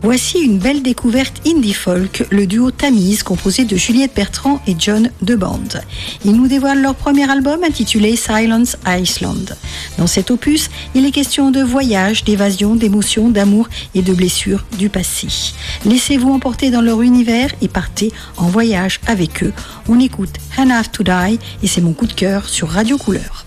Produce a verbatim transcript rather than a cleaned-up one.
Voici une belle découverte indie folk, le duo Tamise, composé de Juliette Bertrand et John Deband. Ils nous dévoilent leur premier album intitulé Silence Iceland. Dans cet opus, il est question de voyage, d'évasion, d'émotions, d'amour et de blessures du passé. Laissez-vous emporter dans leur univers et partez en voyage avec eux. On écoute Enough to Die et c'est mon coup de cœur sur Radio Couleur.